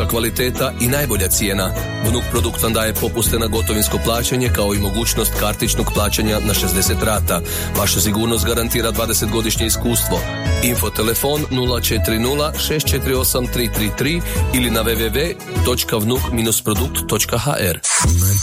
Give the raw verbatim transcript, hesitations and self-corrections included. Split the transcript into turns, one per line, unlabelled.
Visoka kvaliteta i najbolja cijena. Vnuk produkt vam daje popuste na gotovinsko plaćanje kao i mogućnost kartičnog plaćanja na šezdeset rata. Vaša sigurnost garantira dvadesetgodišnje iskustvo. Info telefon nula četiri nula šest četiri osam tri tri tri ili na w w w točka vnuk produkt točka h r.